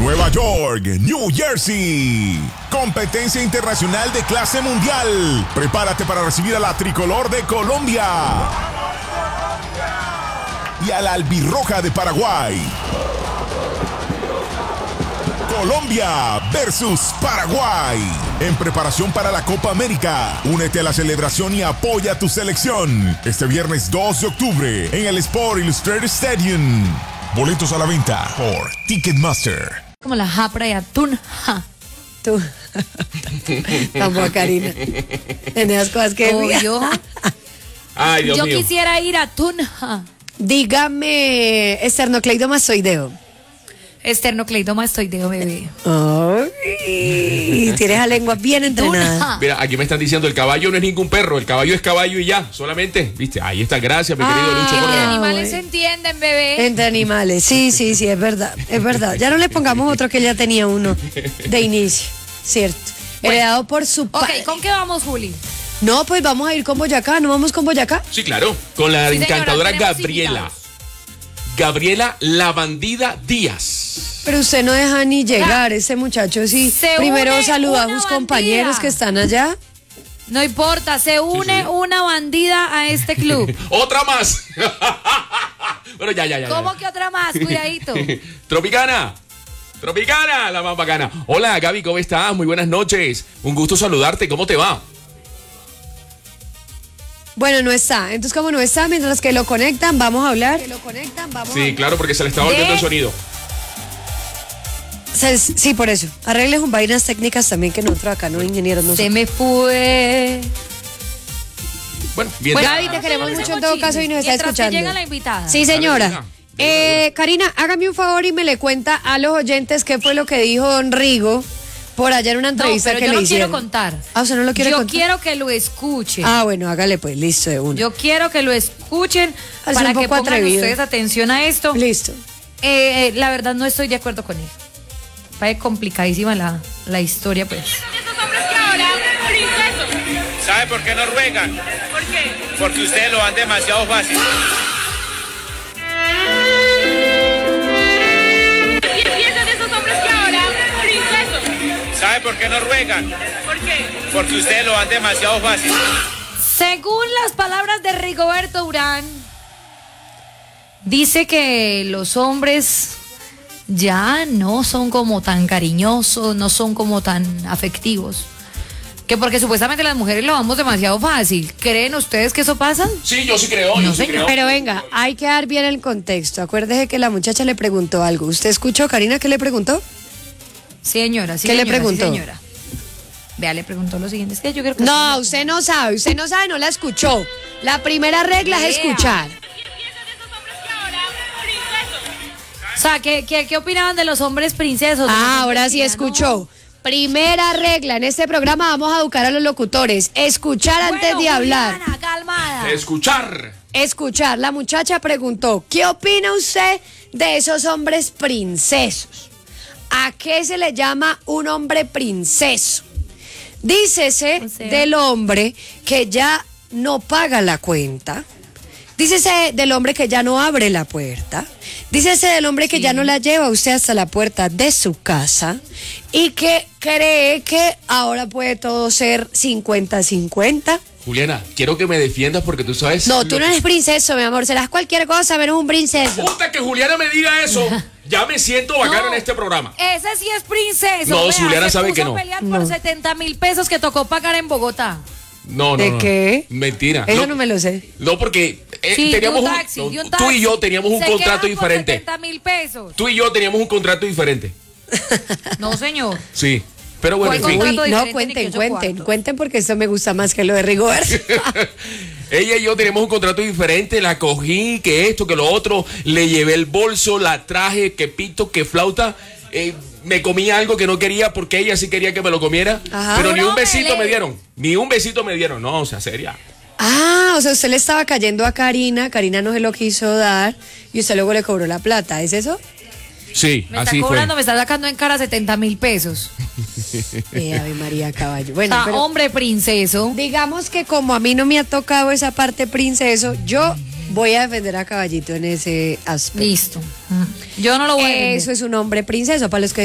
Nueva York, New Jersey. Competencia internacional de clase mundial. Prepárate para recibir a la tricolor de Colombia y a la albirroja de Paraguay. Colombia versus Paraguay. En preparación para la Copa América. Únete a la celebración y apoya a tu selección. Este viernes 2 de octubre en el Sport Illustrated Stadium. Boletos a la venta por Ticketmaster. Como la japra y atún. Ja. Tú. Tampoco, Karina. En esas cosas que yo. Ay, Dios Yo mío. quisiera ir a Tunja. Dígame, esternocleidomastoideo. Esternocleidomastoideo, bebé. Ay, tienes la lengua bien entrenada. Tunja. Mira, aquí me están diciendo, el caballo no es ningún perro, el caballo es caballo y ya, solamente, viste, ahí está, gracias, mi querido Lucho Entre Córdoba. animales se entienden, bebé. Entre animales, sí, es verdad, es verdad. Ya no le pongamos otro que ya tenía uno de inicio, cierto. Heredado por su Ok, padre. ¿con qué vamos, Juli? No, pues vamos a ir con Boyacá, ¿no vamos con Boyacá? Sí, claro, con la Sí, señora, encantadora tenemos Gabriela. invitados. Gabriela La Bandida Díaz. Pero usted no deja ni llegar, ese muchacho sí. Se Primero une saluda a una sus compañeros bandida. que están allá. No importa, se une sí. una bandida a este club. Otra más. Bueno, ya. ¿Cómo que otra más? Cuidadito. Tropicana, la más bacana. Hola, Gaby, ¿cómo estás? Muy buenas noches. Un gusto saludarte, ¿cómo te va? Bueno, no está. Entonces, como no está, mientras que lo conectan, vamos a hablar. Sí, claro, porque se le está volviendo el sonido. Sí, por eso. Arregles un vainas técnicas también que nosotros acá, no ingenieros, no Se sé. me fue. Bueno, bien. Bueno, Gaby, te queremos mucho en todo caso y nos está Mientras que escuchando. llega la invitada. Sí, señora. Karina, hágame un favor y me le cuenta a los oyentes qué fue lo que dijo don Rigo por allá en una No, entrevista pero que yo le no hicieron. quiero contar. Ah, ¿usted no lo quiere Yo contar? quiero que lo escuchen. Ah, bueno, hágale pues, listo de una. Yo quiero que lo escuchen Parece para un que poco pongan atrevido. ustedes atención a esto. Listo. La verdad no estoy de acuerdo con él. Parece complicadísima la historia, pues. ¿Sabe por qué no ruegan? ¿Por qué? Porque ustedes lo van demasiado fácil. ¿Qué piensan de esos hombres que ahora princesos? ¿Sabe por qué no ruegan? ¿Por qué? Porque ustedes lo van demasiado fácil. Según las palabras de Rigoberto Urán, dice que los hombres ya no son como tan cariñosos, no son como tan afectivos. Que porque supuestamente las mujeres lo vamos demasiado fácil. ¿Creen ustedes que eso pasa? Sí, yo sí creo, No, yo sí señor. creo. Pero venga, hay que dar bien el contexto. Acuérdese que la muchacha le preguntó algo. ¿Usted escuchó, Karina, qué le preguntó? Señora, sí, ¿Qué le señora, preguntó? Sí, señora. Vea, le preguntó lo siguiente. Es que yo creo que No, usted no sabe, no la escuchó. La primera regla es Vea. escuchar. O sea, ¿qué opinaban de los hombres princesos? Ah, ahora sí escuchó. Primera regla, en este programa vamos a educar a los locutores. Escuchar antes de hablar. Juliana, calmada. Escuchar. Escuchar. La muchacha preguntó, ¿qué opina usted de esos hombres princesos? ¿A qué se le llama un hombre princeso? Dícese O sea. del hombre que ya no paga la cuenta. Dícese del hombre que ya no abre la puerta. Dícese del hombre que ya no la lleva a usted hasta la puerta de su casa y que cree que ahora puede todo ser 50-50. Juliana, quiero que me defiendas porque tú sabes. No, tú no eres princeso, mi amor. Serás cualquier cosa, menos un princeso. Puta, que Juliana me diga eso. Ya me siento bacano No, en este programa. Ese sí es princeso. No, Vea, Juliana se sabe puso que no. a pelear por 70,000 pesos que tocó pagar en Bogotá. No. ¿De qué? Mentira. Eso no me lo sé. No, porque Sí, teníamos de un taxi, de un taxi. tú y yo teníamos un Se contrato quedan por diferente. 70,000 pesos. Tú y yo teníamos un contrato diferente. No, señor. Sí. Pero bueno, en ¿Cuál fin. contrato? Uy, diferente no, cuenten, ni que yo cuenten, cuarto. cuenten porque esto me gusta más que lo de Rigoberto. Ella y yo teníamos un contrato diferente, la cogí, que esto, que lo otro, le llevé el bolso, la traje, que pito, que flauta, me comí algo que no quería porque ella sí quería que me lo comiera, Ajá. pero ni No un besito me me le- dieron, no, o sea, seria. Ah, o sea, usted le estaba cayendo a Karina no se lo quiso dar y usted luego le cobró la plata, ¿es eso? Sí, Me está así cobrando, me fue. está sacando en cara 70,000 pesos. Ave María Caballo. O Bueno, sea, pero hombre princeso. digamos que como a mí no me ha tocado esa parte princeso, yo voy a defender a Caballito en ese aspecto. Listo. Yo no lo voy a defender. Eso es un hombre princeso, para los que